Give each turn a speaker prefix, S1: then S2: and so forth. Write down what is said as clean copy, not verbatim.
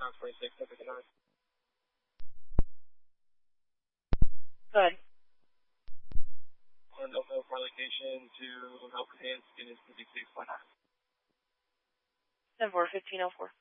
S1: 26, 59.
S2: Good.
S1: On Oakville for location to help enhance students to 66.9.
S2: 10-4, 1504.